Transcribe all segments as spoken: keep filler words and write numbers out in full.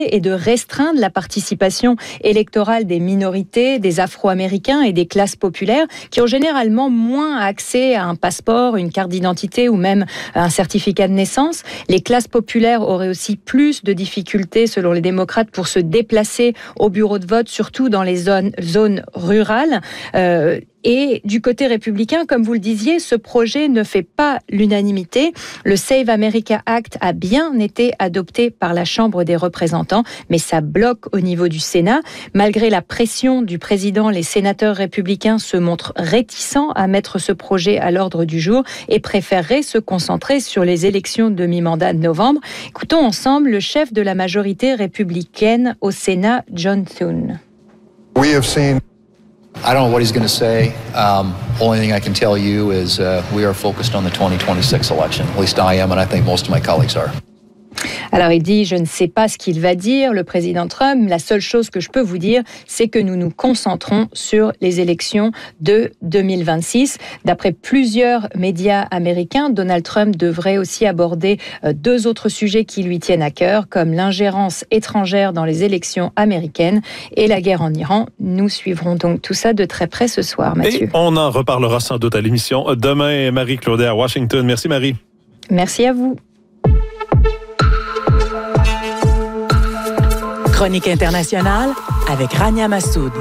et de restreindre la participation électorale des minorités, des Afro-Américains et des classes populaires qui ont généralement moins accès à un passeport, une carte d'identité ou même un certificat de naissance. Les classes populaires auraient aussi plus de difficultés, selon les démocrates, pour se déplacer au bureau de vote, surtout dans les zones, zones rurales. Euh, Et du côté républicain, comme vous le disiez, ce projet ne fait pas l'unanimité. Le Save America Act a bien été adopté par la Chambre des représentants, mais ça bloque au niveau du Sénat. Malgré la pression du président, les sénateurs républicains se montrent réticents à mettre ce projet à l'ordre du jour et préféreraient se concentrer sur les élections de mi-mandat de novembre. Écoutons ensemble le chef de la majorité républicaine au Sénat, John Thune. We have seen I don't know what he's going to say. Um, only thing I can tell you is uh, we are focused on the twenty twenty-six election. At least I am, and I think most of my colleagues are. Alors il dit, je ne sais pas ce qu'il va dire, le président Trump. La seule chose que je peux vous dire, c'est que nous nous concentrons sur les élections de deux mille vingt-six. D'après plusieurs médias américains, Donald Trump devrait aussi aborder deux autres sujets qui lui tiennent à cœur, comme l'ingérence étrangère dans les élections américaines et la guerre en Iran. Nous suivrons donc tout ça de très près ce soir, Mathieu. Et on en reparlera sans doute à l'émission demain. Marie-Claude à Washington. Merci Marie. Merci à vous. Chronique internationale avec Rania Massoud.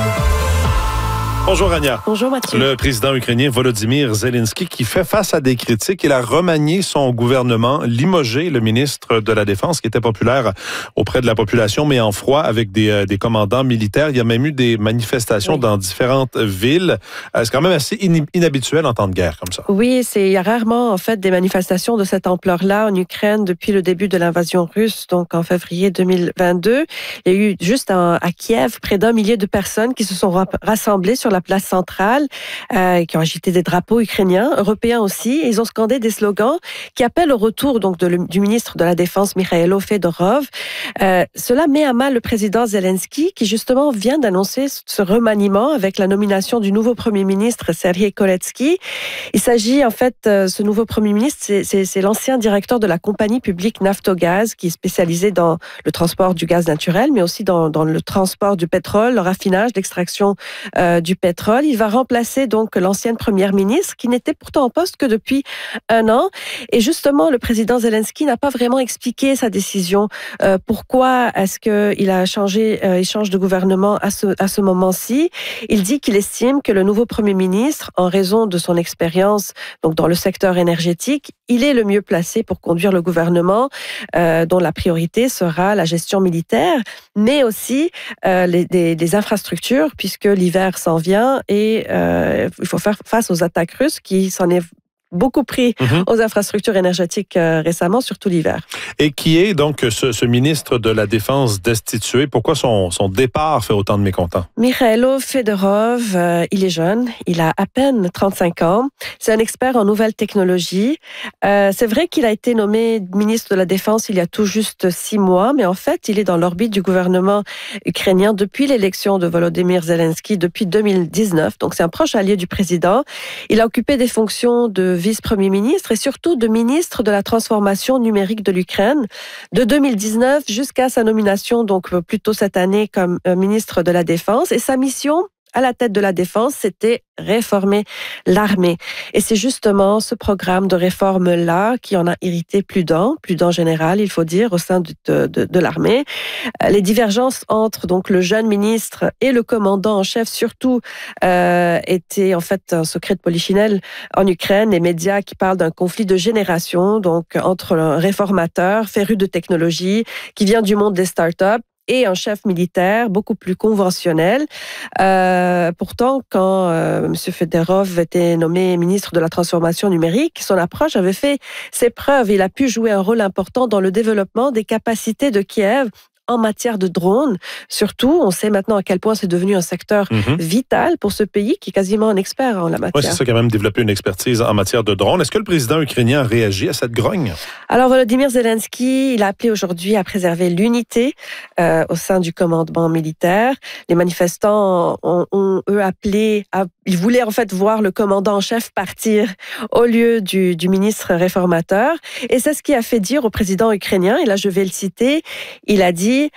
Bonjour Rania. Bonjour Mathieu. Le président ukrainien Volodymyr Zelensky qui fait face à des critiques. Il a remanié son gouvernement, limogé le ministre de la Défense qui était populaire auprès de la population, mais en froid avec des, euh, des commandants militaires. Il y a même eu des manifestations oui. dans différentes villes. Euh, c'est quand même assez in- inhabituel en temps de guerre comme ça. Oui, c'est, il y a rarement en fait des manifestations de cette ampleur-là en Ukraine depuis le début de l'invasion russe, donc en février deux mille vingt-deux. Il y a eu juste en, à Kiev près d'un millier de personnes qui se sont rassemblées sur la place centrale, euh, qui ont agité des drapeaux ukrainiens, européens aussi. Et ils ont scandé des slogans qui appellent au retour donc de le, du ministre de la Défense, Mikhailo Fedorov. Euh, cela met à mal le président Zelensky, qui justement vient d'annoncer ce remaniement avec la nomination du nouveau Premier ministre, Serhiy Koretsky. Il s'agit en fait, euh, ce nouveau Premier ministre, c'est, c'est, c'est l'ancien directeur de la compagnie publique Naftogaz, qui est spécialisé dans le transport du gaz naturel, mais aussi dans, dans le transport du pétrole, le raffinage, l'extraction euh, du pétrole. Il va remplacer donc l'ancienne première ministre qui n'était pourtant en poste que depuis un an. Et justement, le président Zelensky n'a pas vraiment expliqué sa décision. Euh, pourquoi est-ce qu'il a changé, euh, il change de gouvernement à ce, à ce moment-ci? Il dit qu'il estime que le nouveau premier ministre, en raison de son expérience donc dans le secteur énergétique, il est le mieux placé pour conduire le gouvernement, euh, dont la priorité sera la gestion militaire, mais aussi euh, les, des, des infrastructures, puisque l'hiver s'en vient. Et euh, il faut faire face aux attaques russes qui s'en est beaucoup pris mm-hmm. aux infrastructures énergétiques euh, récemment, surtout l'hiver. Et qui est donc ce, ce ministre de la Défense destitué? Pourquoi son, son départ fait autant de mécontents? Mikhailo Fedorov, euh, il est jeune, il a à peine trente-cinq ans. C'est un expert en nouvelles technologies. Euh, c'est vrai qu'il a été nommé ministre de la Défense il y a tout juste six mois, mais en fait, il est dans l'orbite du gouvernement ukrainien depuis l'élection de Volodymyr Zelensky, depuis deux mille dix-neuf. Donc, c'est un proche allié du président. Il a occupé des fonctions de vice-premier ministre et surtout de ministre de la transformation numérique de l'Ukraine de deux mille dix-neuf jusqu'à sa nomination donc plus tôt cette année comme ministre de la Défense. Et sa mission à la tête de la Défense, c'était réformer l'armée. Et c'est justement ce programme de réforme-là qui en a irrité plus d'un, plus d'un général, il faut dire, au sein de, de, de l'armée. Les divergences entre donc le jeune ministre et le commandant en chef, surtout, euh, étaient en fait un secret de polichinelle en Ukraine. Les médias qui parlent d'un conflit de génération, donc entre un réformateur féru de technologie qui vient du monde des startups et un chef militaire beaucoup plus conventionnel. Euh, pourtant, quand euh, M. Fedorov était nommé ministre de la Transformation numérique, son approche avait fait ses preuves. Il a pu jouer un rôle important dans le développement des capacités de Kiev en matière de drones. Surtout, on sait maintenant à quel point c'est devenu un secteur mm-hmm. vital pour ce pays qui est quasiment un expert en la matière. Oui, c'est ça qui a même développé une expertise en matière de drones. Est-ce que le président ukrainien a réagi à cette grogne? Alors, Volodymyr Zelensky, il a appelé aujourd'hui à préserver l'unité euh, au sein du commandement militaire. Les manifestants ont, ont eux, appelé à... Ils voulaient en fait voir le commandant en chef partir au lieu du, du ministre réformateur. Et c'est ce qui a fait dire au président ukrainien, et là je vais le citer, il a dit